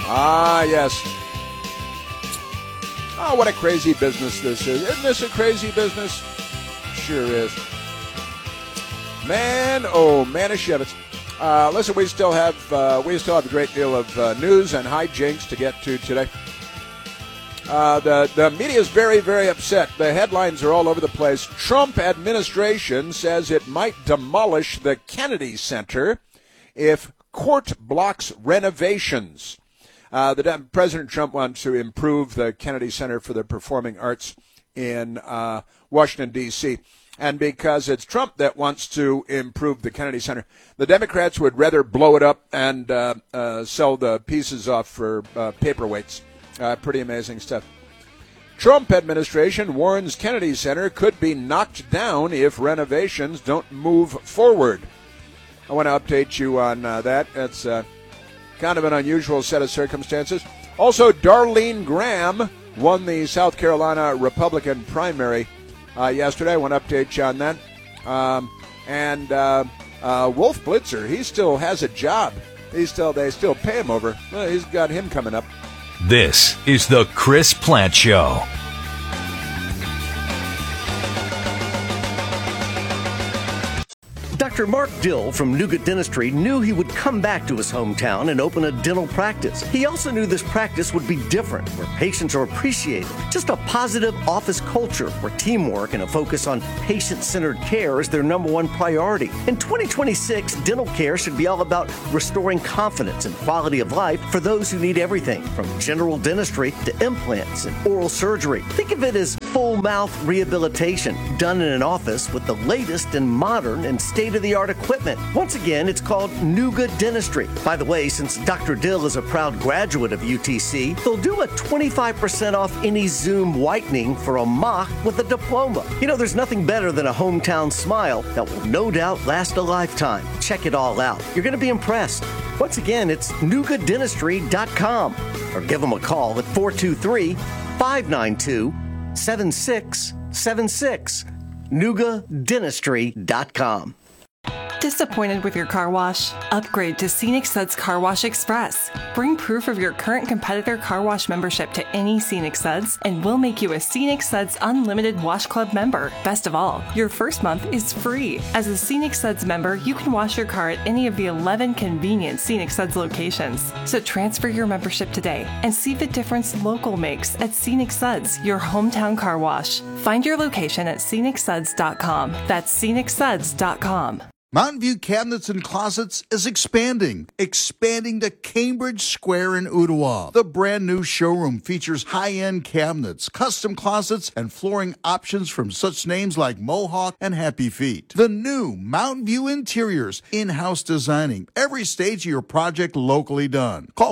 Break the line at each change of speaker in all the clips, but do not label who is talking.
Ah, yes. Oh, what a crazy business this is. Isn't this a crazy business? Sure is. Man, oh, Manischewitz. Listen, we still have a great deal of news and hijinks to get to today. The media is very, very upset. The headlines are all over the place. Trump administration says it might demolish the Kennedy Center if court blocks renovations. President Trump wants to improve the Kennedy Center for the Performing Arts in Washington, D.C., and because it's Trump that wants to improve the Kennedy Center, the Democrats would rather blow it up and sell the pieces off for paperweights. Pretty amazing stuff. Trump administration warns Kennedy Center could be knocked down if renovations don't move forward. I want to update you on that. That's kind of an unusual set of circumstances. Also, Darlene Graham won the South Carolina Republican primary yesterday. I want to update you on that. Wolf Blitzer, he still has a job. They still pay him over. Well, he's got him coming up.
This is the Chris Plante Show.
Dr. Mark Dill from Nougat Dentistry knew he would come back to his hometown and open a dental practice. He also knew this practice would be different, where patients are appreciated. Just a positive office culture where teamwork and a focus on patient-centered care is their number one priority. In 2026, dental care should be all about restoring confidence and quality of life for those who need everything, from general dentistry to implants and oral surgery. Think of it as full mouth rehabilitation done in an office with the latest and modern and state-of-the-art equipment. Once again, it's called Nougat Dentistry. By the way, since Dr. Dill is a proud graduate of UTC, they'll do a 25% off any Zoom whitening for a mock with a diploma. You know, there's nothing better than a hometown smile that will no doubt last a lifetime. Check it all out. You're going to be impressed. Once again, it's nougatdentistry.com or give them a call at 423-592-7676. nougatdentistry.com.
Disappointed with your car wash? Upgrade to Scenic Suds Car Wash Express. Bring proof of your current competitor car wash membership to any Scenic Suds, and we'll make you a Scenic Suds Unlimited Wash Club member. Best of all, your first month is free. As a Scenic Suds member, you can wash your car at any of the 11 convenient Scenic Suds locations. So transfer your membership today and see the difference local makes at Scenic Suds, your hometown car wash. Find your location at scenicsuds.com. That's scenicsuds.com.
Mountain View Cabinets and Closets is expanding to Cambridge Square in Ottawa. The brand new showroom features high-end cabinets, custom closets, and flooring options from such names like Mohawk and Happy Feet. The new Mountain View Interiors, in-house designing, every stage of your project locally done. Call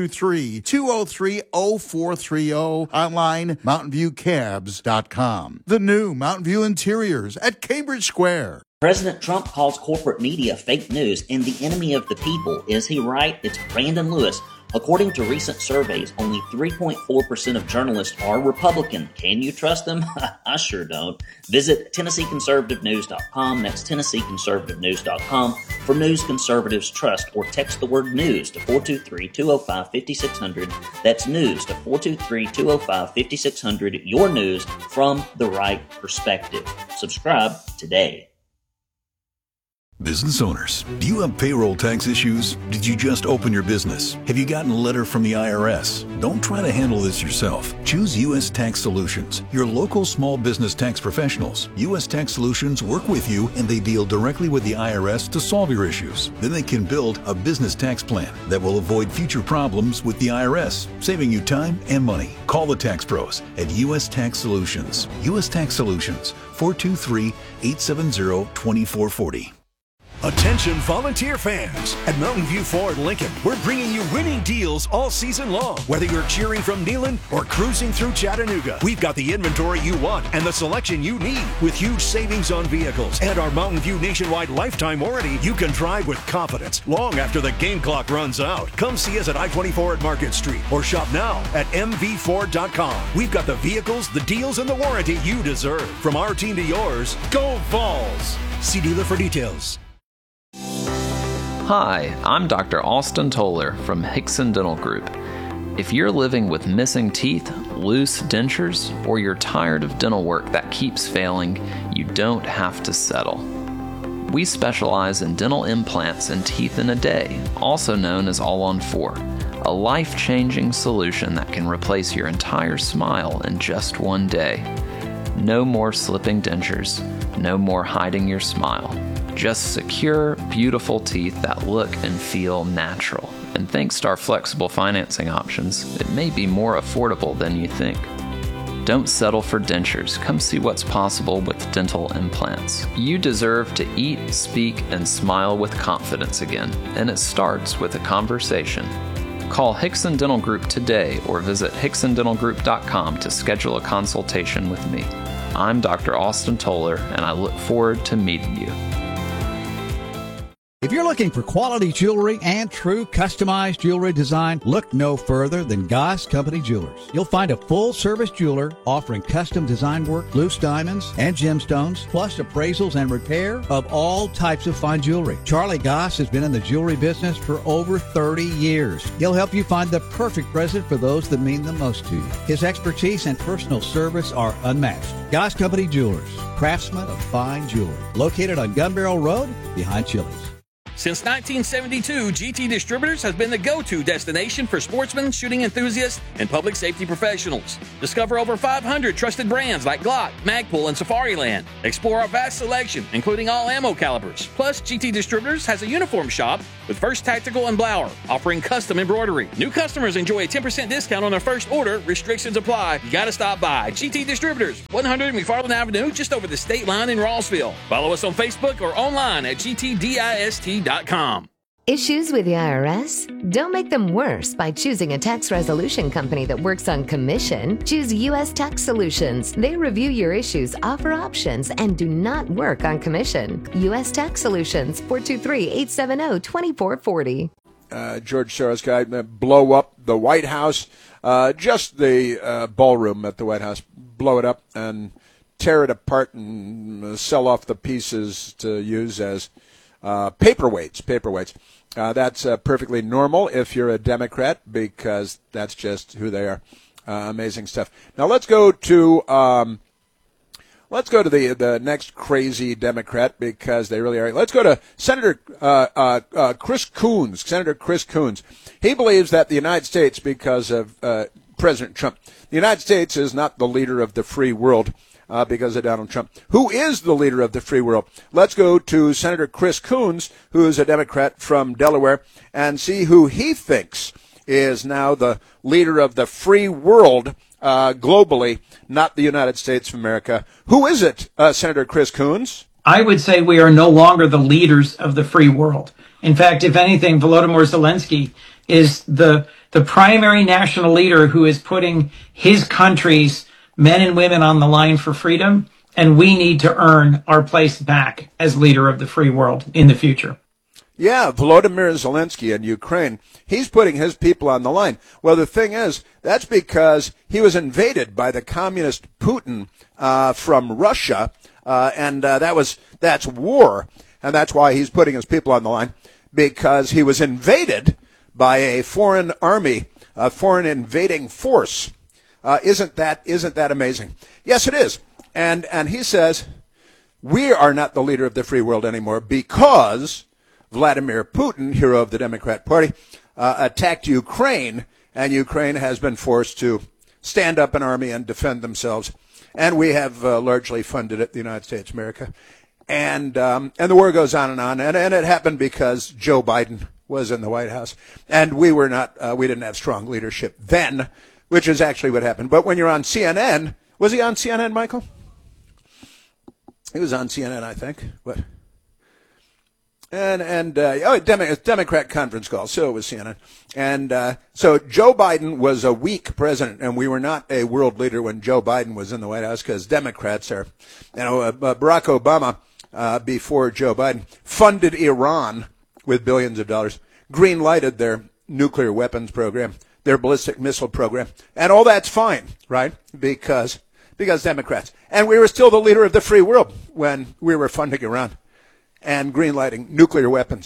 423-203-0430, online mountainviewcabs.com. The new Mountain View Interiors at Cambridge Square.
President Trump calls corporate media fake news and the enemy of the people. Is he right? It's Brandon Lewis. According to recent surveys, only 3.4% of journalists are Republican. Can you trust them? I sure don't. Visit TennesseeConservativeNews.com. That's TennesseeConservativeNews.com for news conservatives trust, or text the word news to 423-205-5600. That's news to 423-205-5600. Your news from the right perspective. Subscribe today.
Business owners, do you have payroll tax issues? Did you just open your business? Have you gotten a letter from the IRS? Don't try to handle this yourself. Choose U.S. Tax Solutions, your local small business tax professionals. U.S. Tax Solutions work with you, and they deal directly with the IRS to solve your issues. Then they can build a business tax plan that will avoid future problems with the IRS, saving you time and money. Call the Tax Pros at U.S. Tax Solutions. U.S. Tax Solutions, 423-870-2440.
Attention volunteer fans! At Mountain View Ford Lincoln, we're bringing you winning deals all season long. Whether you're cheering from Neyland or cruising through Chattanooga, we've got the inventory you want and the selection you need. With huge savings on vehicles and our Mountain View nationwide lifetime warranty, you can drive with confidence long after the game clock runs out. Come see us at I-24 at Market Street or shop now at mvford.com. We've got the vehicles, the deals, and the warranty you deserve. From our team to yours, go Vols! See dealer for details.
Hi, I'm Dr. Austin Toller from Hickson Dental Group. If you're living with missing teeth, loose dentures, or you're tired of dental work that keeps failing, you don't have to settle. We specialize in dental implants and teeth in a day, also known as All-on-4, a life-changing solution that can replace your entire smile in just one day. No more slipping dentures, no more hiding your smile. Just secure, beautiful teeth that look and feel natural. And thanks to our flexible financing options, it may be more affordable than you think. Don't settle for dentures. Come see what's possible with dental implants. You deserve to eat, speak, and smile with confidence again, and it starts with a conversation. Call Hickson Dental Group today or visit hicksondentalgroup.com to schedule a consultation with me. I'm Dr. Austin Toller, and I look forward to meeting you.
If you're looking for quality jewelry and true customized jewelry design, look no further than Goss Company Jewelers. You'll find a full-service jeweler offering custom design work, loose diamonds, and gemstones, plus appraisals and repair of all types of fine jewelry. Charlie Goss has been in the jewelry business for over 30 years. He'll help you find the perfect present for those that mean the most to you. His expertise and personal service are unmatched. Goss Company Jewelers, craftsmen of fine jewelry. Located on Gun Barrel Road, behind Chili's.
Since 1972, GT Distributors has been the go-to destination for sportsmen, shooting enthusiasts, and public safety professionals. Discover over 500 trusted brands like Glock, Magpul, and Safariland. Explore our vast selection, including all ammo calibers. Plus, GT Distributors has a uniform shop with First Tactical and Blower, offering custom embroidery. New customers enjoy a 10% discount on their first order. Restrictions apply. You gotta stop by. GT Distributors, 100 McFarland Avenue, just over the state line in Rossville. Follow us on Facebook or online at gtdist.com.
Issues with the IRS? Don't make them worse by choosing a tax resolution company that works on commission. Choose U.S. Tax Solutions. They review your issues, offer options, and do not work on commission. U.S. Tax Solutions, 423-870-2440.
George Soros guy, blow up the White House, just the ballroom at the White House, blow it up and tear it apart and sell off the pieces to use as paperweights. That's perfectly normal if you're a Democrat, because that's just who they are. Amazing stuff. Now let's go to the next crazy Democrat, because they really are. Let's go to Senator Chris Coons. Senator Chris Coons. He believes that the United States, because of President Trump, the United States is not the leader of the free world. Because of Donald Trump. Who is the leader of the free world? Let's go to Senator Chris Coons, who is a Democrat from Delaware, and see who he thinks is now the leader of the free world globally, not the United States of America. Who is it, Senator Chris Coons?
I would say we are no longer the leaders of the free world. In fact, if anything, Volodymyr Zelensky is the primary national leader who is putting his country's men and women on the line for freedom, and we need to earn our place back as leader of the free world in the future.
Yeah, Volodymyr Zelensky in Ukraine, he's putting his people on the line. Well, the thing is, that's because he was invaded by the communist Putin from Russia, and that's war, and that's why he's putting his people on the line, because he was invaded by a foreign army, a foreign invading force. Isn't that amazing? Yes, it is. And he says, we are not the leader of the free world anymore because Vladimir Putin, hero of the Democrat Party, attacked Ukraine, and Ukraine has been forced to stand up an army and defend themselves. And we have largely funded it, the United States of America. And the war goes on. And it happened because Joe Biden was in the White House. And we didn't have strong leadership then, which is actually what happened. But when you're on CNN, was he on CNN, Michael? He was on CNN, I think. What? Democrat conference call, so it was CNN. And so Joe Biden was a weak president, and we were not a world leader when Joe Biden was in the White House, because Democrats are, Barack Obama, before Joe Biden, funded Iran with billions of dollars, green-lighted their nuclear weapons program, their ballistic missile program, and all that's fine, right? Because Democrats. And we were still the leader of the free world when we were funding Iran and greenlighting nuclear weapons.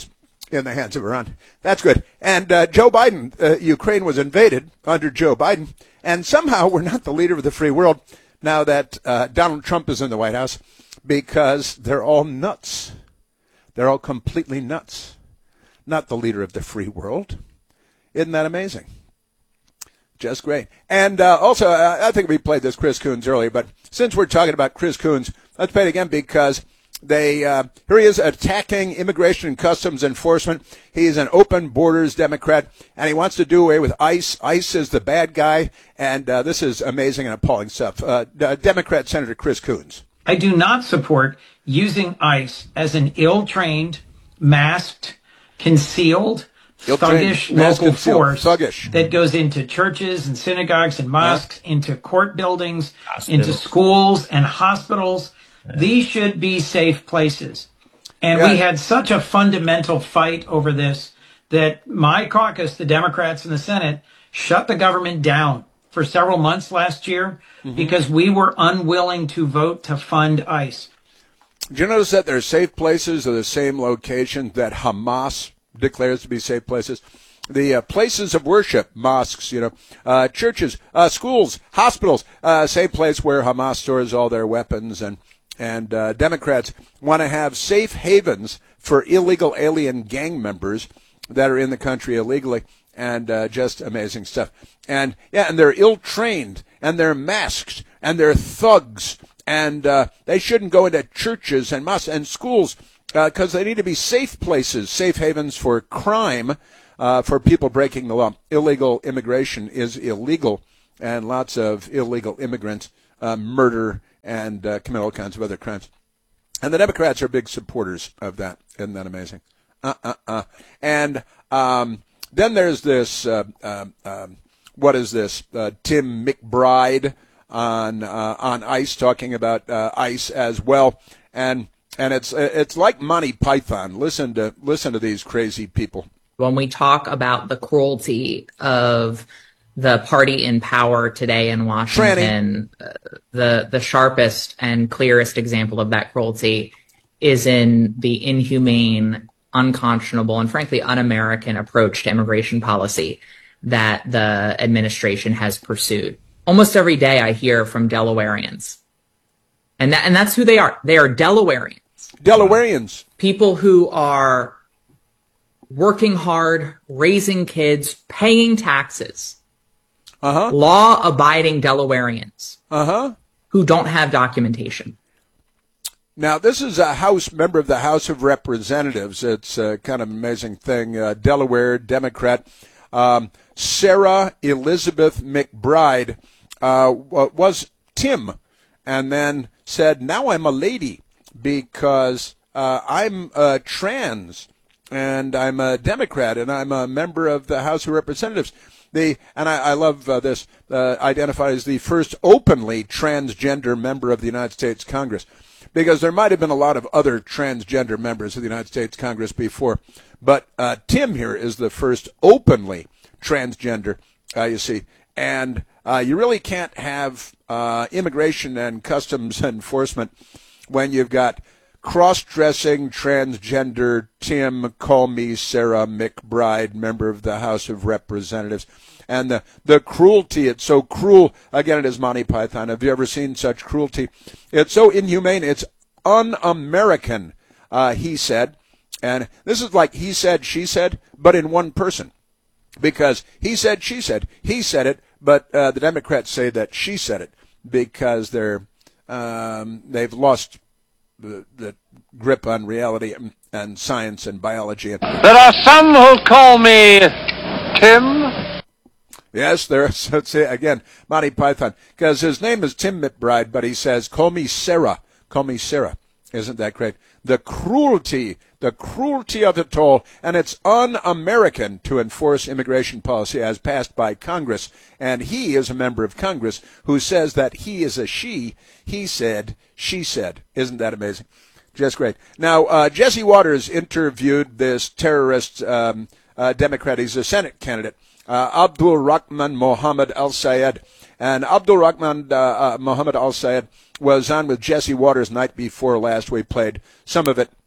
in the hands of Iran. That's good. And Joe Biden, Ukraine was invaded under Joe Biden, and somehow we're not the leader of the free world now that Donald Trump is in the White House, because they're all nuts. They're all completely nuts. Not the leader of the free world. Isn't that amazing? Just great. And also, I think we played this Chris Coons earlier, but since we're talking about Chris Coons, let's play it again because here he is attacking Immigration and Customs Enforcement. He's an open borders Democrat, and he wants to do away with ICE. ICE is the bad guy, and this is amazing and appalling stuff. Democrat Senator Chris Coons.
I do not support using ICE as an ill-trained, masked, concealed, thuggish local force that goes into churches and synagogues and mosques, into court buildings, into schools and hospitals. These should be safe places. And we had such a fundamental fight over this that my caucus, the Democrats in the Senate, shut the government down for several months last year because we were unwilling to vote to fund ICE.
Do you notice that their safe places are the same locations that Hamas declares to be safe places? The places of worship, mosques, churches, schools, hospitals, same place where Hamas stores all their weapons, and Democrats want to have safe havens for illegal alien gang members that are in the country illegally, and just amazing stuff. And they're ill-trained, and they're masked, and they're thugs, and they shouldn't go into churches and mosques and schools because they need to be safe places, safe havens for crime, for people breaking the law. Illegal immigration is illegal, and lots of illegal immigrants murder and commit all kinds of other crimes. And the Democrats are big supporters of that. Isn't that amazing? And then there's this, what is this, Tim McBride on ICE, talking about ICE as well. And it's like Monty Python. Listen to these crazy people.
When we talk about the cruelty of the party in power today in Washington, the sharpest and clearest example of that cruelty is in the inhumane, unconscionable, and frankly un-American approach to immigration policy that the administration has pursued. Almost every day I hear from Delawareans. And that's who they are. They are Delawareans.
Delawareans.
People who are working hard, raising kids, paying taxes. Law-abiding Delawareans. Who don't have documentation.
Now, this is a member of the House of Representatives. It's a kind of amazing thing. Delaware Democrat Sarah Elizabeth McBride was Tim, and then said, now I'm a lady because I'm trans, and I'm a Democrat, and I'm a member of the House of Representatives. I love this, identified as the first openly transgender member of the United States Congress, because there might have been a lot of other transgender members of the United States Congress before, but Tim here is the first openly transgender, you see. And you really can't have immigration and customs enforcement when you've got cross-dressing transgender Tim, call me Sarah McBride, member of the House of Representatives. And the cruelty, it's so cruel. Again, it is Monty Python. Have you ever seen such cruelty? It's so inhumane. It's un-American, he said. And this is like he said, she said, but in one person. Because he said, she said, he said it, but the Democrats say that she said it because they've lost the grip on reality and science and biology.
There are some who call me Tim.
Yes, there's, again, Monty Python, because his name is Tim McBride, but he says, call me Sarah. Call me Sarah. Isn't that great? The cruelty of it all, and it's un-American to enforce immigration policy as passed by Congress, and he is a member of Congress who says that he is a she, he said, she said. Isn't that amazing? Just great. Now, Jesse Waters interviewed this terrorist Democrat. He's a Senate candidate, Abdul Rahman Mohammed Al-Sayed. And Abdul Rahman Mohammed Al-Sayed was on with Jesse Waters night before last. We played some of it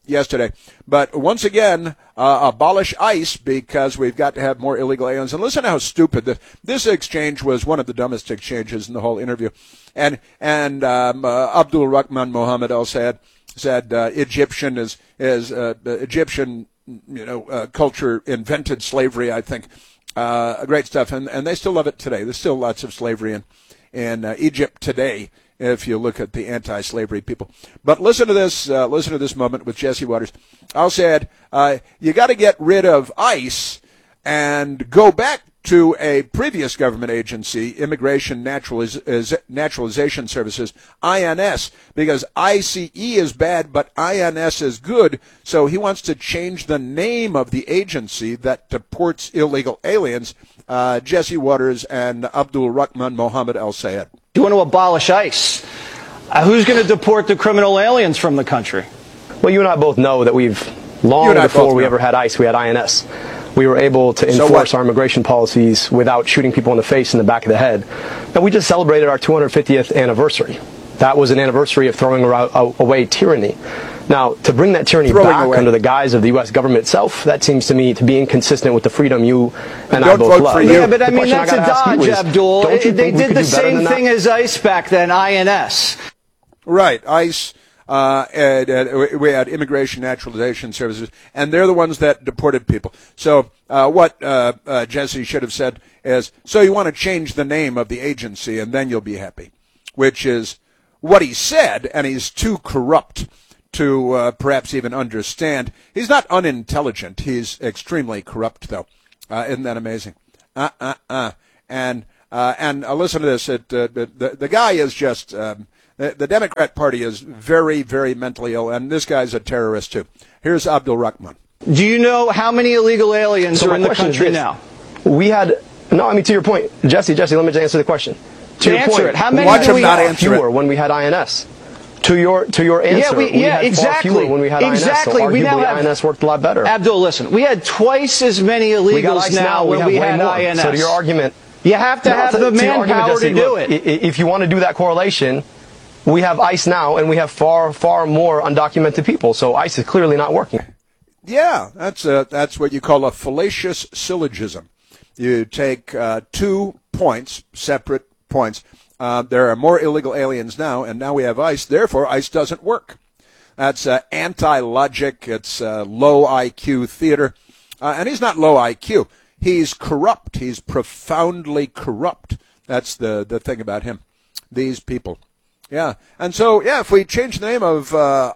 yesterday. But once again, abolish ICE because we've got to have more illegal aliens. And listen how stupid this exchange was. One of the dumbest exchanges in the whole interview. And Abdul Rahman Mohammed Al Sayed said Egyptian is Egyptian culture invented slavery. I think great stuff. And they still love it today. There's still lots of slavery in Egypt today, if you look at the anti-slavery people. But listen to this moment with Jesse Watters. Al said, you got to get rid of ICE and go back to a previous government agency, Immigration Naturalization Services, INS, because ICE is bad, but INS is good. So he wants to change the name of the agency that deports illegal aliens. Jesse Watters and Abdul Rahman Mohammed Al Sayed.
You want to abolish ICE. Who's going to deport the criminal aliens from the country?
Well, you and I both know that long before we ever had ICE, we had INS. We were able to enforce our immigration policies without shooting people in the face and the back of the head. And we just celebrated our 250th anniversary. That was an anniversary of throwing away tyranny. Now, to bring that tyranny back under the guise of the U.S. government itself, that seems to me to be inconsistent with the freedom you and I both love.
Yeah, but I mean, that's a dodge, Abdul. They did the same thing as ICE back then, INS.
Right, ICE. We had Immigration Naturalization Services, and they're the ones that deported people. So what Jesse should have said is, so you want to change the name of the agency, and then you'll be happy, which is what he said, and he's too corrupt to perhaps even understand. He's not unintelligent. He's extremely corrupt, though. Isn't that amazing? And listen to this. The guy is just... The Democrat Party is very, very mentally ill, and this guy's a terrorist, too. Here's Abdul Rahman.
Do you know how many illegal aliens are in the country now?
To your point, Jesse, let me just answer the question. To your point,
how many
watch him not answer it. When we had INS. To your answer, we had
exactly.
far fewer when we had INS, so arguably INS worked a lot better.
Abdul, listen, we had twice as many illegals now when we had INS.
So to your argument...
You have to have the manpower to do it.
If you want to do that correlation... We have ICE now, and we have far, far more undocumented people. So ICE is clearly not working.
Yeah, that's what you call a fallacious syllogism. You take 2 points, separate points. There are more illegal aliens now, and now we have ICE. Therefore, ICE doesn't work. That's anti-logic. It's low IQ theater. And he's not low IQ. He's corrupt. He's profoundly corrupt. That's the thing about him. These people. Yeah, and so, if we change the name of of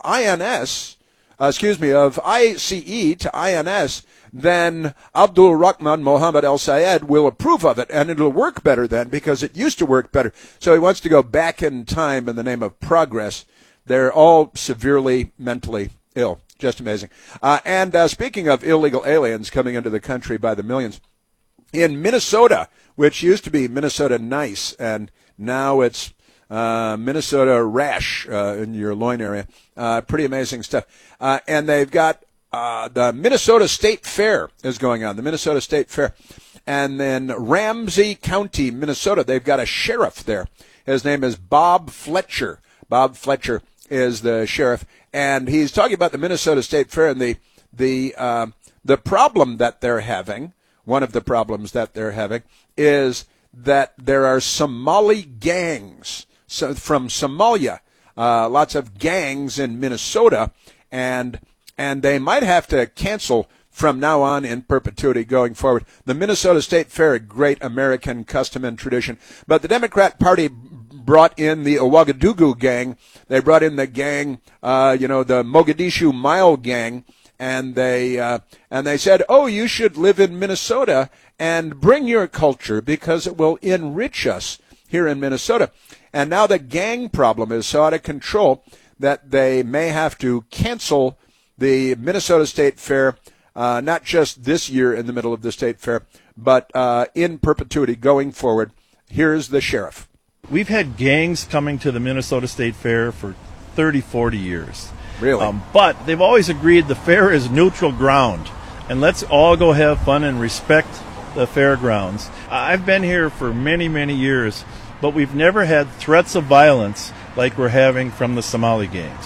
ICE to INS, then Abdul Rahman Mohammed Al Sayed will approve of it, and it'll work better then because it used to work better. So he wants to go back in time in the name of progress. They're all severely mentally ill. Just amazing. And speaking of illegal aliens coming into the country by the millions, in Minnesota, which used to be Minnesota Nice, and now it's Minnesota rash in your loin area. Pretty amazing stuff. And they've got the Minnesota State Fair is going on, the Minnesota State Fair. And then Ramsey County, Minnesota, they've got a sheriff there. His name is Bob Fletcher. Bob Fletcher is the sheriff. And he's talking about the Minnesota State Fair and the problem that they're having. One of the problems that they're having is that there are Somali gangs from Somalia, lots of gangs in Minnesota, and they might have to cancel from now on in perpetuity going forward. The Minnesota State Fair, a great American custom and tradition, but the Democrat Party brought in the Ouagadougou gang. They brought in the gang, the Mogadishu Mile gang, and they said, "Oh, you should live in Minnesota and bring your culture because it will enrich us here in Minnesota." And now the gang problem is so out of control that they may have to cancel the Minnesota State Fair, not just this year in the middle of the State Fair, but in perpetuity going forward. Here's the sheriff.
We've had gangs coming to the Minnesota State Fair for 30, 40 years.
Really?
But they've always agreed the fair is neutral ground, and let's all go have fun and respect the fairgrounds. I've been here for many, many years, but we've never had threats of violence like we're having from the Somali gangs.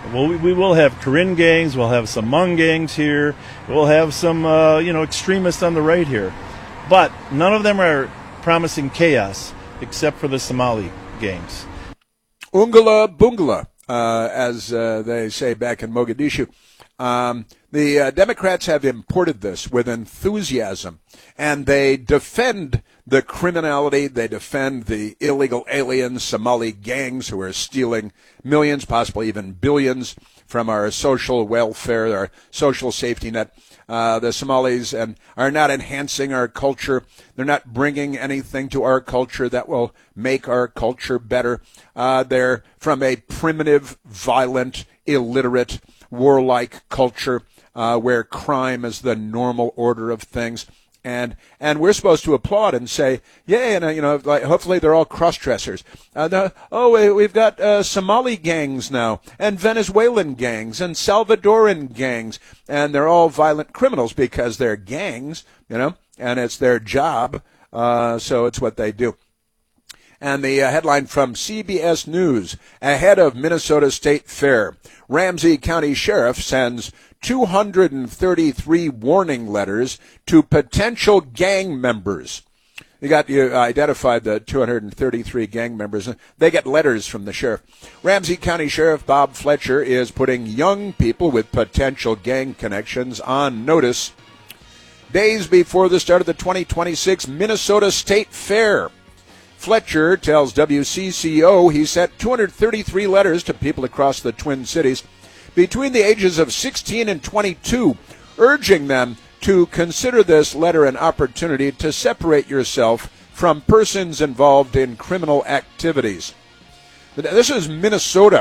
Well, we will have Karen gangs, we'll have some Hmong gangs here, we'll have some, extremists on the right here. But none of them are promising chaos, except for the Somali gangs.
Ungala Bungala, as they say back in Mogadishu. The Democrats have imported this with enthusiasm, and they defend the criminality, they defend the illegal alien Somali gangs who are stealing millions, possibly even billions, from our social welfare, our social safety net. The Somalis and are not enhancing our culture. They're not bringing anything to our culture that will make our culture better. They're from a primitive, violent, illiterate, warlike culture where crime is the normal order of things. And we're supposed to applaud and say, yay, and like hopefully they're all cross-dressers. We've got Somali gangs now, and Venezuelan gangs, and Salvadoran gangs, and they're all violent criminals because they're gangs, and it's their job, so it's what they do. And the headline from CBS News, ahead of Minnesota State Fair, Ramsey County Sheriff sends 233 warning letters to potential gang members. You identified the 233 gang members. They get letters from the sheriff. Ramsey County Sheriff Bob Fletcher is putting young people with potential gang connections on notice days before the start of the 2026 Minnesota State Fair. Fletcher tells WCCO he sent 233 letters to people across the Twin Cities between the ages of 16 and 22, urging them to consider this letter an opportunity to separate yourself from persons involved in criminal activities. This is Minnesota.